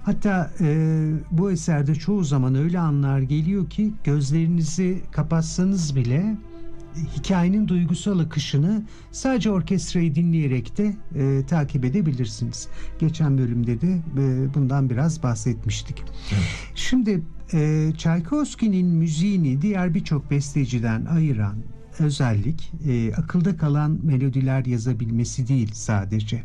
Hatta bu eserde çoğu zaman öyle anlar geliyor ki gözlerinizi kapatsanız bile hikayenin duygusal akışını sadece orkestrayı dinleyerek de takip edebilirsiniz. Geçen bölümde de bundan biraz bahsetmiştik. Evet. Şimdi Çaykovski'nin müziğini diğer birçok besteciden ayıran özellik akılda kalan melodiler yazabilmesi değil sadece.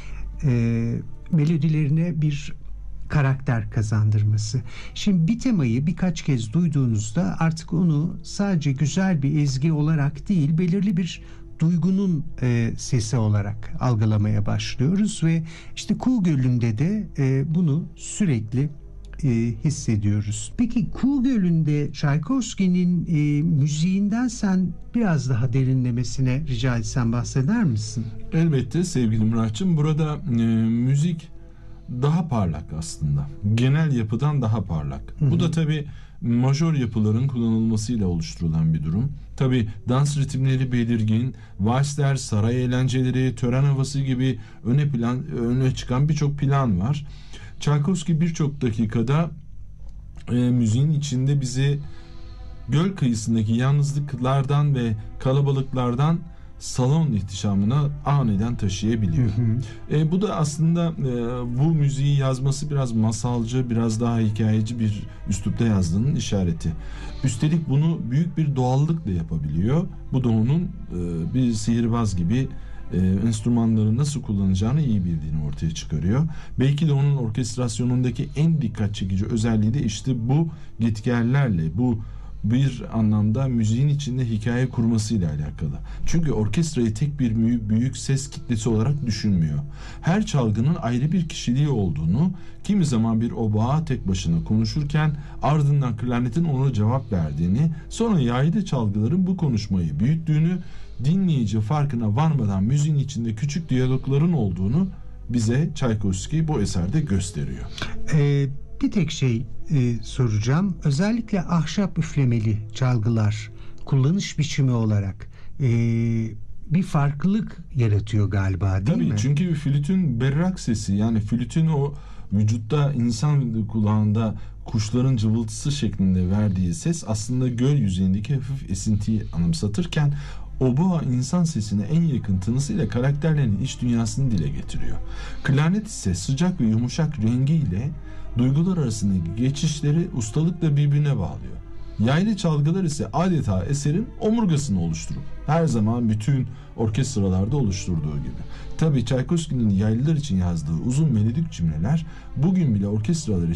Melodilerine bir karakter kazandırması. Şimdi bir temayı birkaç kez duyduğunuzda artık onu sadece güzel bir ezgi olarak değil, belirli bir duygunun sesi olarak algılamaya başlıyoruz ve işte Kuğu Gölü'nde de bunu sürekli hissediyoruz. Peki Kuğu Gölü'nde Çaykovski'nin müziğinden sen biraz daha derinlemesine rica etsem bahseder misin? Elbette sevgili Muratçığım. Burada müzik daha parlak aslında. Genel yapıdan daha parlak. Hı hı. Bu da tabii majör yapıların kullanılmasıyla oluşturulan bir durum. Tabii dans ritimleri belirgin, valsler, saray eğlenceleri, tören havası gibi öne çıkan birçok plan var. Çaykovski birçok dakikada müziğin içinde bizi göl kıyısındaki yalnızlıklardan ve kalabalıklardan salon ihtişamına aniden taşıyabiliyor. Hı hı. Bu da aslında bu müziği yazması biraz masalcı, biraz daha hikayeci bir üslupta yazdığının işareti. Üstelik bunu büyük bir doğallıkla yapabiliyor. Bu da onun bir sihirbaz gibi enstrümanları nasıl kullanacağını iyi bildiğini ortaya çıkarıyor. Belki de onun orkestrasyonundaki en dikkat çekici özelliği de işte bu gitgellerle, bu bir anlamda müziğin içinde hikaye kurmasıyla alakalı. Çünkü orkestrayı tek bir büyük ses kitlesi olarak düşünmüyor. Her çalgının ayrı bir kişiliği olduğunu, kimi zaman bir oboa tek başına konuşurken ardından klarnetin ona cevap verdiğini, sonra yaylı çalgıların bu konuşmayı büyüttüğünü, dinleyici farkına varmadan müziğin içinde küçük diyalogların olduğunu bize Çaykovski bu eserde gösteriyor. Bir tek şey soracağım. Özellikle ahşap üflemeli çalgılar kullanış biçimi olarak bir farklılık yaratıyor galiba, değil Tabii, mi? çünkü flütün berrak sesi, yani flütün o vücutta insan kulağında kuşların cıvıltısı şeklinde verdiği ses aslında göl yüzeyindeki hafif esintiyi anımsatırken oboa insan sesine en yakın tınısıyla karakterlerin iç dünyasını dile getiriyor. Klarnet ise sıcak ve yumuşak rengiyle duygular arasındaki geçişleri ustalıkla birbirine bağlıyor. Yaylı çalgılar ise adeta eserin omurgasını oluşturur. Her zaman bütün orkestralarda oluşturduğu gibi. Tabii Çaykovski'nin yaylılar için yazdığı uzun melodik cümleler bugün bile orkestralar için